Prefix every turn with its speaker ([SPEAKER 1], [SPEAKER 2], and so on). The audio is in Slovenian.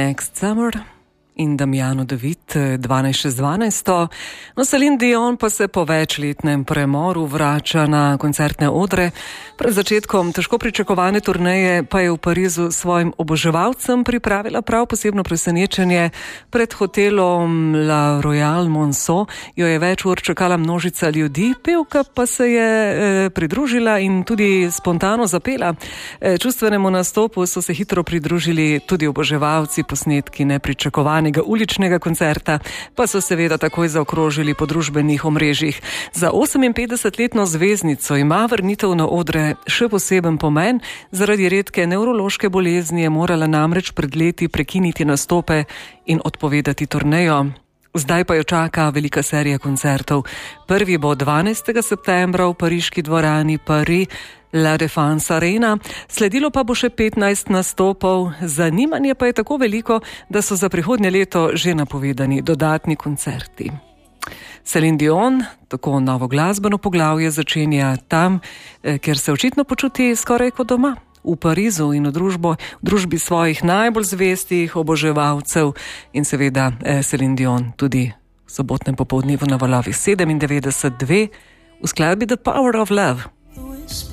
[SPEAKER 1] Next Summer in Damiano David 12:12. No, Celine Dion pa se po večletnem premoru vrača na koncertne odre. Pred začetkom težko pričakovane turneje pa je v Parizu svojim oboževalcem pripravila prav posebno presenečenje. Pred hotelom La Royale Monceau jo je več ur čakala množica ljudi, pevka pa se je pridružila in tudi spontano zapela. Čustvenemu nastopu so se hitro pridružili tudi oboževalci, posnetki nepričakovanega uličnega koncerta pa so seveda takoj zaokrožili po družbenih omrežjih. Za 58-letno zvezdnico ima vrnitev na odre še poseben pomen. Zaradi redke nevrološke bolezni je morala namreč pred leti prekiniti nastope in odpovedati turnejo. Zdaj pa jo čaka velika serija koncertov. Prvi bo 12. septembra v pariški dvorani Paris La Défense Arena, sledilo pa bo še 15 nastopov. Zanimanje pa je tako veliko, da so za prihodnje leto že napovedani dodatni koncerti. Celine Dion tako novo glasbeno poglavje začenja tam, kjer se očitno počuti skoraj kot doma. V Parizu in v družbi svojih najbolj zvestih oboževalcev in seveda Celine Dion tudi v sobotnem popoldnevu na valovih 97.2 v skladbi The Power of Love.